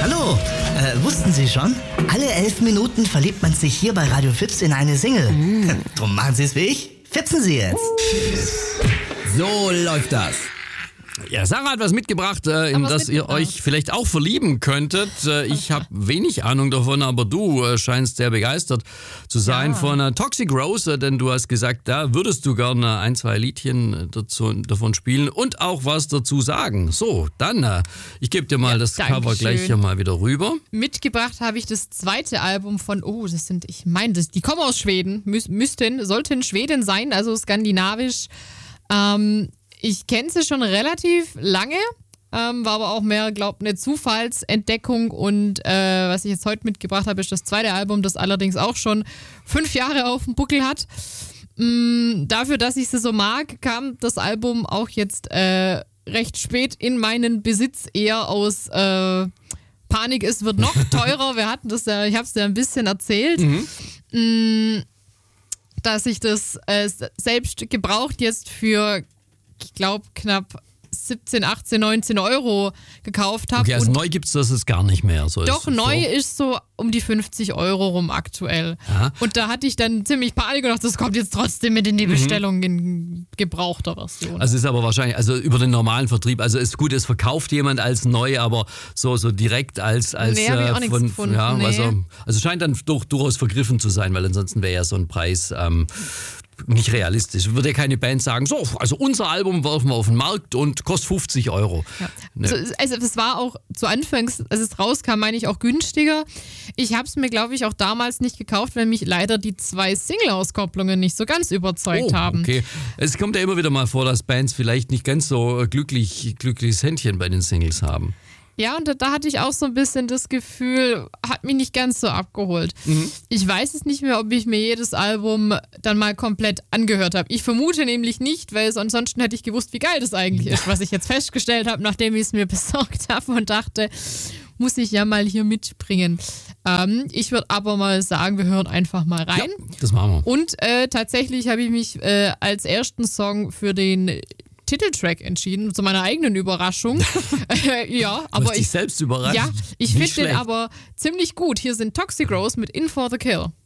Hallo, wussten Sie schon? Alle 11 Minuten verliebt man sich hier bei Radio Fips in eine Single. Drum machen Sie es wie ich. Fipsen Sie jetzt. So läuft das. Ja, Sarah hat was mitgebracht, in das ihr euch vielleicht auch verlieben könntet. Ich habe wenig Ahnung davon, aber du scheinst sehr begeistert zu sein von Toxic Rose, denn du hast gesagt, da würdest du gerne 1, 2 Liedchen davon spielen und auch was dazu sagen. So, dann, ich gebe dir mal das Cover gleich hier mal wieder rüber. Mitgebracht habe ich das zweite Album von, die kommen aus Schweden, sollten Schweden sein, also skandinavisch. Ich kenne sie schon relativ lange, war aber auch mehr, eine Zufallsentdeckung und was ich jetzt heute mitgebracht habe, ist das zweite Album, das allerdings auch schon 5 Jahre auf dem Buckel hat. Dafür, dass ich sie so mag, kam das Album auch jetzt recht spät in meinen Besitz, eher aus Panik, es wird noch teurer. Wir hatten das ja, ich habe es dir ein bisschen erzählt. Dass ich das selbst gebraucht jetzt für, ich glaube, knapp 17, 18, 19 Euro gekauft habe. Okay, also neu gibt es das gar nicht mehr. So doch, neu ist so um die 50 Euro rum aktuell. Aha. Und da hatte ich dann ziemlich Panik gedacht, das kommt jetzt trotzdem mit in die Bestellung in gebrauchter Version. Also ist aber wahrscheinlich, also über den normalen Vertrieb, also ist gut, es verkauft jemand als neu, aber so direkt als nee, hab ich auch nichts gefunden. Ja, nee. also scheint dann durchaus vergriffen zu sein, weil ansonsten wäre ja so ein Preis nicht realistisch. Würde ja keine Band sagen, so, also unser Album werfen wir auf den Markt und kostet 50 Euro. Ja. Ne. Also das war auch zu Anfangs, als es rauskam, meine ich auch günstiger. Ich habe es mir, glaube ich, auch damals nicht gekauft, weil mich leider die 2 Single-Auskopplungen nicht so ganz überzeugt haben. Okay. Es kommt ja immer wieder mal vor, dass Bands vielleicht nicht ganz so glückliches Händchen bei den Singles haben. Ja, und da hatte ich auch so ein bisschen das Gefühl, hat mich nicht ganz so abgeholt. Ich weiß es nicht mehr, ob ich mir jedes Album dann mal komplett angehört habe. Ich vermute nämlich nicht, weil ansonsten hätte ich gewusst, wie geil das eigentlich ist, was ich jetzt festgestellt habe, nachdem ich es mir besorgt habe und dachte, muss ich ja mal hier mitbringen. Ich würde aber mal sagen, wir hören einfach mal rein. Ja, das machen wir. Und tatsächlich habe ich mich als ersten Song für den Titeltrack entschieden, zu meiner eigenen Überraschung. Aber dich selbst überrascht. Ja, ich finde den aber ziemlich gut. Hier sind Toxic Rose mit In for the Kill.